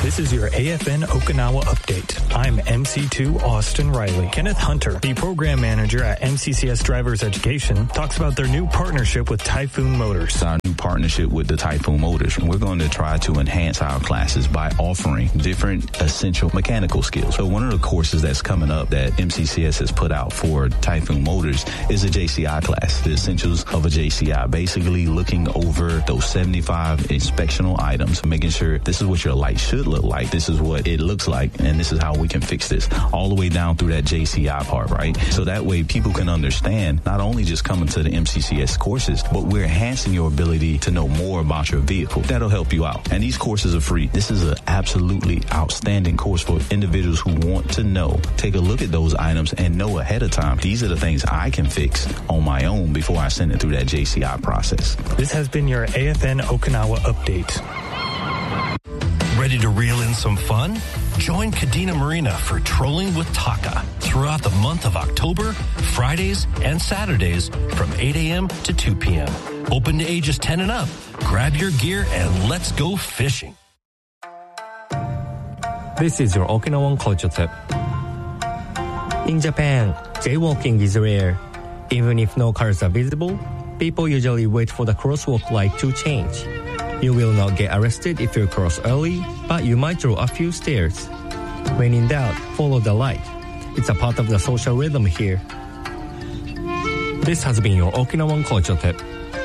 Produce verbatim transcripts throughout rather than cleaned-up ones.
This is your A F N Okinawa update. I'm M C two Austin Riley. Kenneth Hunter, the program manager at M C C S Drivers Education, talks about their new partnership with Typhoon Motors. Our new partnership with the Typhoon Motors. We're going to try to enhance our classes by offering different essential mechanical skills. So one of the courses that's coming up that M C C S has put out for Typhoon Motors is a J C I class, the essentials of a J C I, basically looking over those seventy-five inspectional items, making sure this is what your light should look like, this is what it looks like, and this is how we can fix this, all the way down through that J C I part, right? So that way people can understand, not only just coming to the M C C S courses, but we're enhancing your ability to know more about your vehicle. That'll help you out. And these courses are free. This is an absolutely outstanding course for individuals who want to know. Take a look at those items and know ahead of time, these are the things I can fix on my own before I send it through that J C I process. This has been your A F N Okinawa update. Ready to reel in some fun? Join Kadena Marina for Trolling with Taka throughout the month of October, Fridays and Saturdays from eight a.m. to two p.m. Open to ages ten and up. Grab your gear and let's go fishing. This is your Okinawan culture tip. In Japan, jaywalking is rare. Even if no cars are visible, people usually wait for the crosswalk light to change. You will not get arrested if you cross early, but you might draw a few stairs. When in doubt, follow the light. It's a part of the social rhythm here. This has been your Okinawan culture tip.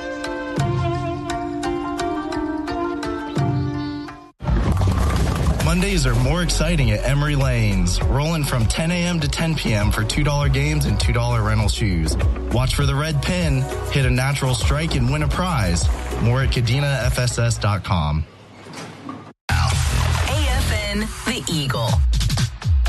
Mondays are more exciting at Emery Lanes, rolling from ten a.m. to ten p.m. for two dollar games and two dollar rental shoes. Watch for the red pin, hit a natural strike, and win a prize. More at kadena f s s dot com. A F N, The Eagle.